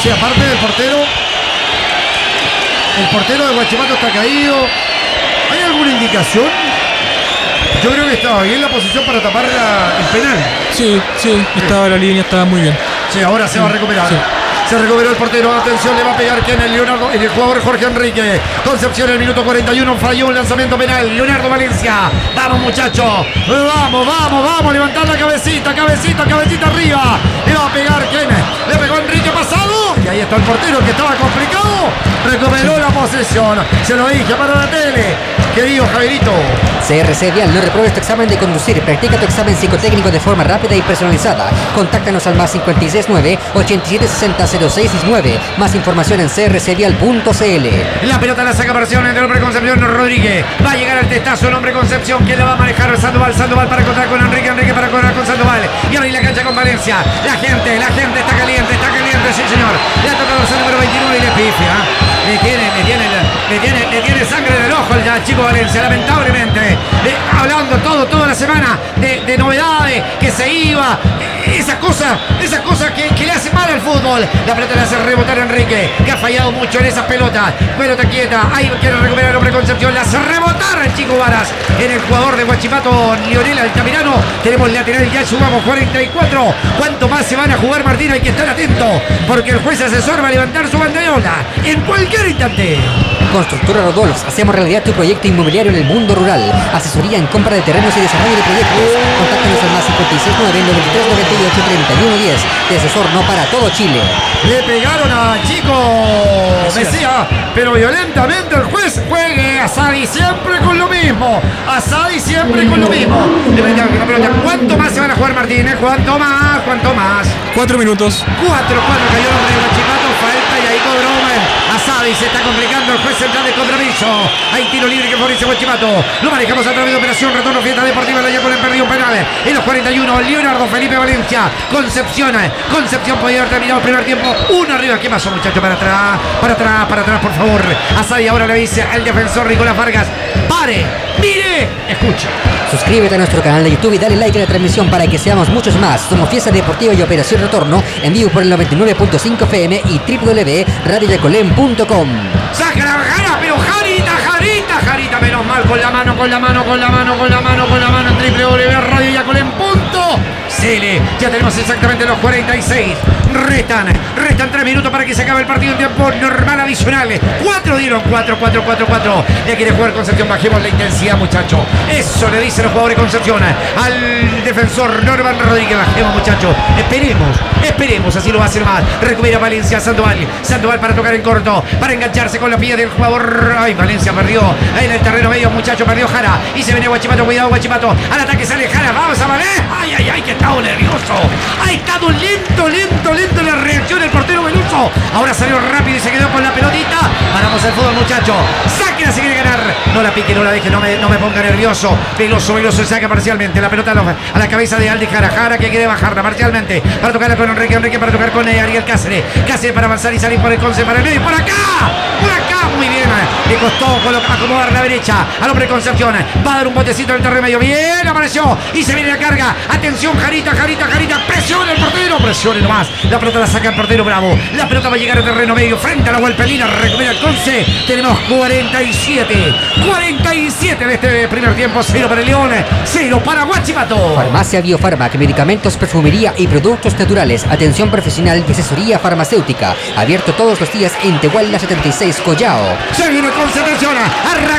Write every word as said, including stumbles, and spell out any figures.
Sí, aparte del portero, el portero de Huachipato está caído. ¿Hay alguna indicación? Yo creo que estaba bien la posición para tapar la, el penal. Sí, sí, estaba sí. La línea, estaba muy bien. Sí, ahora se sí. va a recuperar. Sí. Se recuperó el portero, atención, le va a pegar que en el Leonardo, en el jugador Jorge Enrique. Concepción, el minuto cuarenta y uno, falló un lanzamiento penal. Leonardo Valencia, vamos muchachos, vamos, vamos, vamos, levantar la cabecita, cabecita, cabecita arriba. Le va a pegar quién, le pegó Enrique pasado. Y ahí está el portero que estaba complicado. Recuperó la posesión, se lo dije para la tele. Querido Javierito. C R C Vial, no repruebes tu examen de conducir. Practica tu examen psicotécnico de forma rápida y personalizada. Contáctanos al más cinco seis nueve, ochenta y siete sesenta, cero seis diecinueve. Más información en c r c vial punto c l. La pelota la saca Barcelona entre el hombre Concepción Rodríguez. Va a llegar al testazo el hombre Concepción. ¿Quién la va a manejar? Sandoval. Sandoval para contar con Enrique. Enrique para correr con Sandoval. Y abrir la cancha con Valencia. La gente, la gente está caliente, está caliente, sí señor. Le ha tocado el número veintinueve y le pifia. Le tiene, le tiene, le tiene, le tiene sangre del ojo el chico Valencia, lamentablemente. Eh, hablando todo, toda la semana de, de novedades, que se iba. Esa cosa, esa cosa que, que le hace mal al fútbol. La pelota le hace rebotar a Enrique, que ha fallado mucho en esa pelota. Pelota quieta, ahí quiere recuperar el hombre Concepción. Le hace rebotar al chico Varas en el jugador de Huachipato, Lionel Altamirano. Tenemos lateral, ya sumamos cuarenta y cuatro. ¿Cuánto más se van a jugar, Martín? Hay que estar atento, porque el juez asesor va a levantar su banderola en cualquier instante. Constructora Rodolfs, hacemos realidad tu proyecto inmobiliario en el mundo rural. Asesoría en compra de terrenos y desarrollo de proyectos. Contáctanos al más cinco seis nueve, noventa y tres noventa y ocho, treinta y uno diez. De asesor no para todo Chile. Le pegaron a Chico Mesía, pero violentamente el juez. Juegue a Sadi siempre con lo mismo. A Sadi siempre con lo mismo. Le pegaron la pelota. ¿Cuánto más se van a jugar, Martínez? ¿Cuánto más? ¿Cuánto más? Cuatro minutos. Cuatro, cuatro. Cayó el hombre de Huachipato. Falta y ahí cobró a Sadi. Se está complicando el juez central de compromiso. Hay tiro libre que favorece Huachipato. Lo manejamos a través de operación Retorno Fiesta Deportiva. La Yaculen perdió un penal. En los cuarenta y uno, Leonardo Felipe Valencia. Concepción. Concepción podía haber terminado el primer tiempo. Uno arriba. ¿Qué pasó, muchachos? Para atrás, para atrás, para atrás, por favor. A Sadi ahora le dice al defensor Nicolás Vargas: pare, mire, escuche. Suscríbete a nuestro canal de YouTube y dale like a la transmisión para que seamos muchos más. Somos Fiesta Deportiva y Operación Retorno, en vivo por el noventa y nueve punto cinco F M y w w w punto radio yacolén punto com. Saca la jara, pero Jarita, Jarita, Jarita, menos mal, con la mano, con la mano, con la mano, con la mano, con la mano, en w w w punto radio yacolén punto c l. Ya tenemos exactamente los cuarenta y seis. Restan, restan tres minutos para que se acabe el partido en tiempo normal adicional. Cuatro dieron, cuatro, cuatro, cuatro, cuatro. Ya quiere jugar Concepción, bajemos la intensidad, muchachos. Eso le dicen los jugadores de Concepción al defensor Norman Rodríguez. Bajemos, muchachos. Esperemos, esperemos, así lo va a hacer más. Recupera Valencia, Sandoval. Sandoval para tocar en corto, para engancharse con los pies del jugador. Ay, Valencia perdió en el terreno medio, muchachos, perdió Jara. Y se viene Huachipato, cuidado Huachipato. Al ataque sale Jara, vamos a valer. Ay, ay, ay, que ha estado nervioso. Ha estado lento, lento, lento la reacción del portero Veloso. Ahora salió rápido y se quedó con la pelotita. Paramos el fútbol, muchachos. Sáquenla si quiere ganar. No la pique, no la deje, no me, no me ponga nervioso. Veloso, Veloso saca parcialmente la pelota a, los, a la cabeza de Aldi Jara. Jara que quiere bajarla parcialmente para tocarla con Enrique. Enrique para tocar con eh, Ariel Cáceres. Cáceres para avanzar y salir por el Conce para el medio. Por acá, por acá, muy bien. Le costó acomodar la derecha al hombre Concepción. Va a dar un botecito en el terreno medio. Bien, apareció y se viene la carga. Atención, Jarita, Jarita, Jarita. Presiona el portero, presione nomás. La pelota la saca el portero Bravo. La pelota va a llegar al terreno medio frente a la Hualpelina. Recupera el Conce. Tenemos cuarenta y siete. cuarenta y siete de este primer tiempo. Cero para el León, cero para Huachipato. Farmacia Biofarmac, medicamentos, perfumería y productos naturales. Atención profesional y asesoría farmacéutica. Abierto todos los días en Tehuala setenta y seis, Collao. Se viene Conce, atención. Arranca